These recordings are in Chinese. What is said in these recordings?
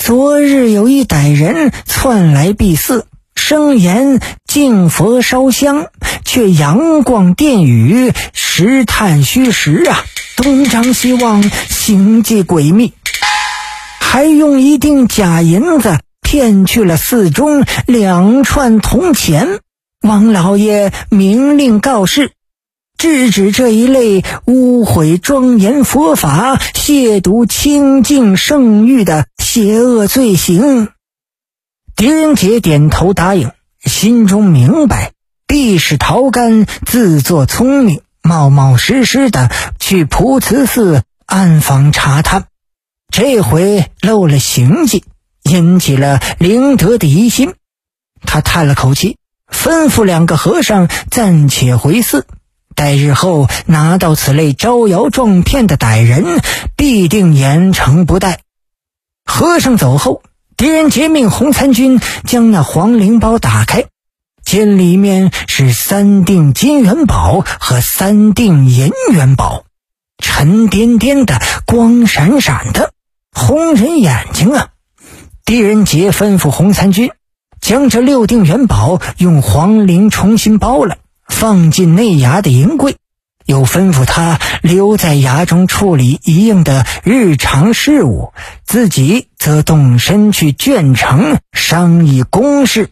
昨日有一歹人窜来敝寺，声言敬佛烧香，却阳光电语，实探虚实啊，东张西望，行迹诡秘，还用一锭假银子骗去了寺中2串铜钱。王老爷明令告示，制止这一类污毁庄严佛法、亵渎清净圣域的邪恶罪行。狄仁杰点头答应，心中明白必是陶干自作聪明，冒冒失失的去蒲慈寺暗访查探，这回漏了行迹，引起了灵德的疑心。他叹了口气，吩咐2个和尚暂且回寺，待日后拿到此类招摇撞骗的歹人，必定严惩不贷。和尚走后，狄仁杰命洪参军将那黄绫包打开，见里面是3锭金元宝和3锭银元宝，沉甸甸的，光闪闪的，红人眼睛啊！狄仁杰吩咐洪参军将这6锭元宝用黄绫重新包了，放进内衙的银柜，又吩咐他留在衙中处理一应的日常事务，自己则动身去鄄城商议公事。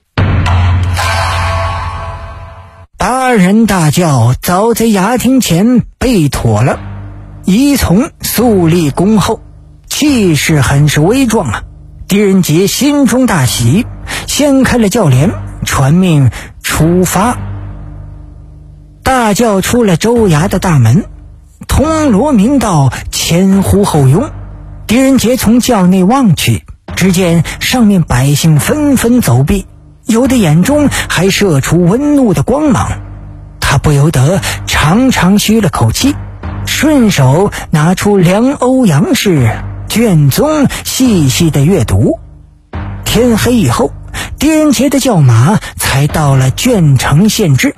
大人大轿早在衙厅前备妥了，仪从肃立恭厚，气势很是威壮啊！狄仁杰心中大喜，掀开了轿帘，传命出发。大轿出了州衙的大门，铜锣鸣道，前呼后拥。狄仁杰从轿内望去，只见上面百姓纷纷走避，有的眼中还射出温怒的光芒。他不由得长长吁了口气，顺手拿出梁欧阳氏卷宗细细的阅读。天黑以后，狄仁杰的轿马才到了鄄城县治。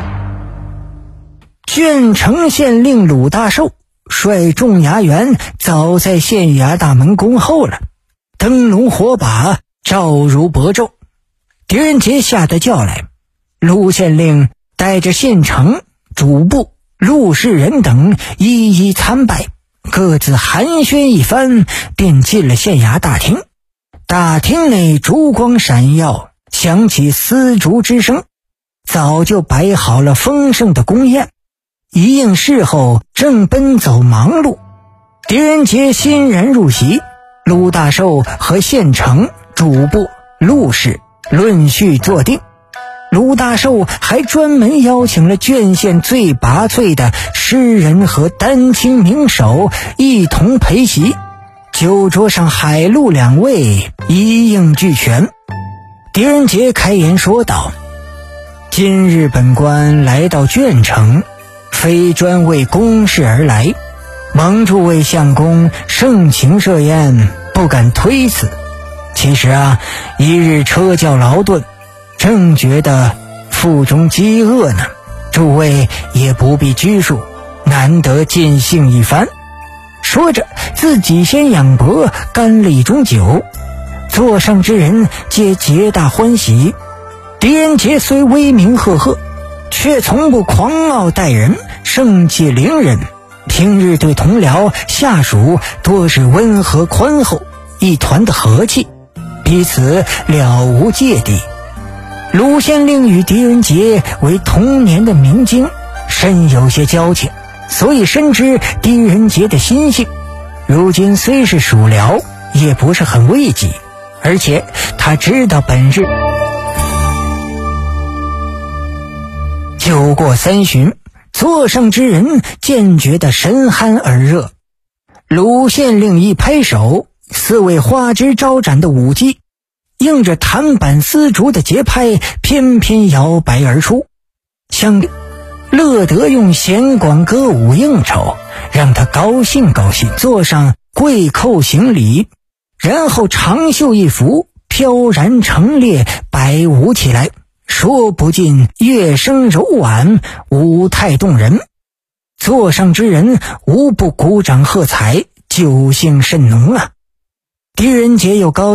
鄄城县令鲁大寿率众衙员早在县衙大门恭候了，灯笼火把照如薄昼。狄仁杰下得轿来，鲁县令带着县丞、主簿、陆氏人等一一参拜，各自寒暄一番，便进了县衙大厅。大厅内烛光闪耀，响起丝竹之声，早就摆好了丰盛的宫宴。一应事后正奔走忙碌，狄仁杰欣然入席，鲁大寿和县丞、主簿、陆氏论序坐定。鲁大寿还专门邀请了鄄县最拔萃的诗人和丹青名手一同陪席，酒桌上海陆2位一应俱全。狄仁杰开言说道：今日本官来到鄄城，非专为公事而来，蒙诸位相公盛情设宴，不敢推辞。其实一日车轿劳顿，正觉得腹中饥饿呢，诸位也不必拘束，难得尽兴一番。说着，自己先仰脖干了一盅酒，座上之人皆皆大欢喜。狄仁杰虽威名赫赫，却从不狂傲待人，盛气凌人，平日对同僚下属多是温和宽厚，一团的和气，彼此了无芥蒂。鲁县令与狄仁杰为童年的明经，深有些交情，所以深知狄仁杰的心性。如今虽是属僚，也不是很畏忌，而且他知道本日酒过3巡，座上之人渐觉得神酣耳热。鲁县令一拍手，4位花枝招展的舞姬应着弹板丝竹的节拍，翩翩摇摆而出。乡里乐得用弦管歌舞应酬，让他高兴高兴，坐上跪叩行礼，然后长袖一拂，飘然成列，摆舞起来，说不尽乐声柔婉，舞态动人。座上之人无不鼓掌喝彩，酒兴甚浓啊！狄仁杰又高